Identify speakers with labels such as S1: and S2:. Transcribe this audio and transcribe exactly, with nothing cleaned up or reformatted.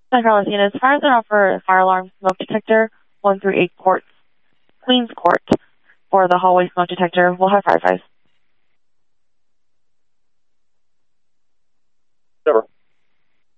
S1: San Carlos units, fires are for fire alarm smoke detector, one through eight courts. Queens Court for the hallway smoke detector. We'll have fire advice.